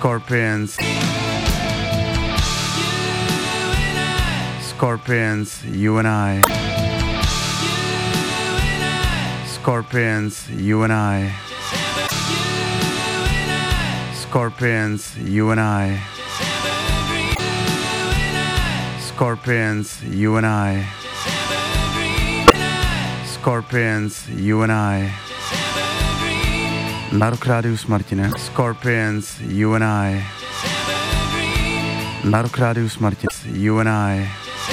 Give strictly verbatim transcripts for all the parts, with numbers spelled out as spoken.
Scorpions. Scorpions, you and I. Scorpions, you and I. Scorpions, you and I. Scorpions, you and I. Scorpions, you and I. Na Rock Rádiu s Martinem. Scorpions, you and I. Na Rock Rádiu s Martinem. You and I.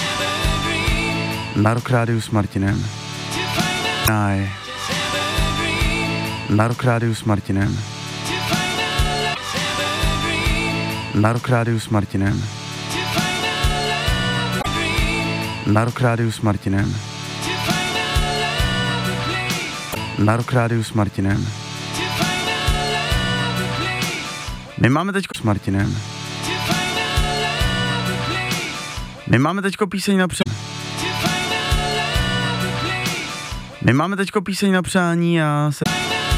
Na Rock Rádiu s Martinem. I. Na Rock Rádiu s Martinem. Na Rock Rádiu s Martinem. Na Rock Rádiu s Martinem. Na Rock Rádiu s Martinem. My máme teďko s Martinem. My máme teďko píseň na přání. My máme teďko píseň na přání, já se...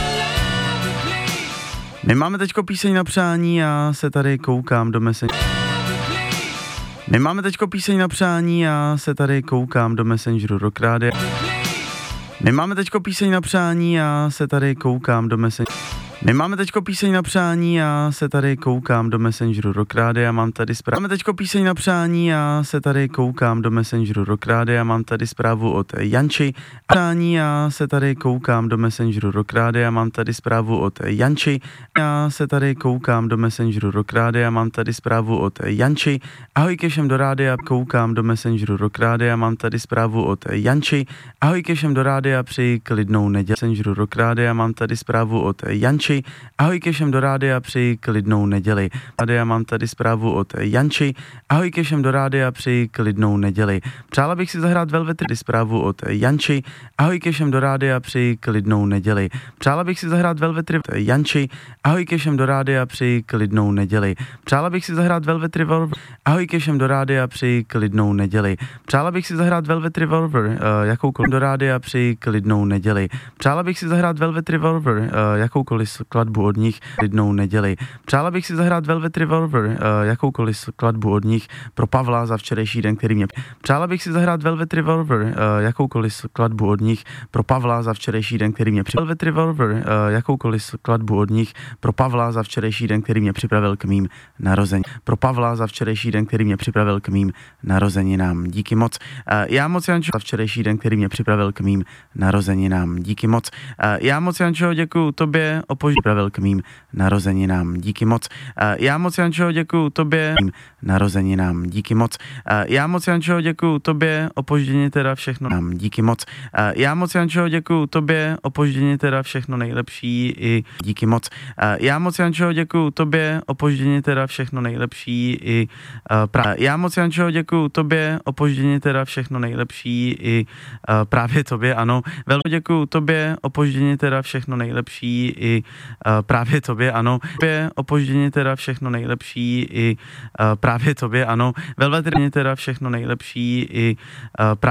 My máme teďko píseň na přání, já se tady koukám do Messenger. My máme teďko píseň na přání, já se tady koukám do Messengeru Rock Rádia. My máme teďko píseň na přání, já se tady koukám do Messengeru. My máme teďko píseň na přání, já se tady koukám do Messengeru Rock Rádia, mám tady zprávu. Máme teďko píseň na přání, já se tady koukám do Messengeru Rock Rádia, mám tady zprávu od Janči. Přání, já se tady koukám do Messengeru Rock Rádia, mám tady zprávu od Janči. Já se tady koukám do Messengeru Rock Rádia, mám tady zprávu od Janči. Ahoj ke všem do rádia, koukám do Messengeru Rock Rádia, mám tady zprávu od Janči. Ahoj ke všem do rádia, přeji klidnou neděli. Messengeru Rock Rádia, mám tady zprávu od Janči. Ahoj ke všem do rádia, přeji klidnou neděli. Rádia, mám tady zprávu od Janči. Ahoj ke všem do rádia, přeji klidnou neděli. Přála bych si zahrát Velvet, zprávu od Janči. Ahoj ke všem do rádia, přeji klidnou neděli. Přála bych si zahrát Velvet Janči. Ahoj ke všem do rádia, přeji klidnou neděli. Přála bych si zahrát Velvet Revolver. Ahoj ke všem do rádia, přeji klidnou neděli. Přála bych si zahrát Velvet Revolver, uh, jakoukoliv do rádia, přeji klidnou neděli. Přála bych si zahrát Velvet Revolver, uh, jakoukoliv skladbu od nich, klidnou neděli. Přála bych si zahrát Velvet Revolver, uh, jakoukoliv skladbu od nich pro Pavla za včerejší den, který mě... Přála bych si zahrát Velvet Revolver, uh, jakoukoliv skladbu od nich pro Pavla za včerejší den, který mě... Velvet Revolver, uh, jakoukoliv skladbu od nich pro Pavla za včerejší den, který mě připravil k mým narození. Pro Pavla za včerejší den, který mě připravil k mým narozeninám. Díky moc. Uh, já moc, Jančo, za včerejší den, který mě připravil k mým narozeninám. Díky moc. Uh, já moc, Jančo, děkuju tobě, opoždění připravil k mým narozeninám. Díky moc. Uh, já moc, Jančo, děkuju tobě, mým narozeninám. Díky moc. Uh, já moc, Jančo, děkuju tobě, opoždění teda všechno. Díky moc. Uh, já moc, Jančo, děkuju tobě, opoždění teda všechno nejlepší i díky moc. Uh, já moc, Jančo, děkuju tobě, opoždění teda všechno nejlepší i uh, pra- já moc, Jančo, děkuju tobě, opoždění teda všechno nejlepší i uh, právě tobě, ano. Velmi děkuju tobě, opoždění teda všechno nejlepší i uh, právě tobě, ano. Tobě, opoždění teda všechno nejlepší i uh, právě tobě, ano. Velmi teda všechno nejlepší i uh, právě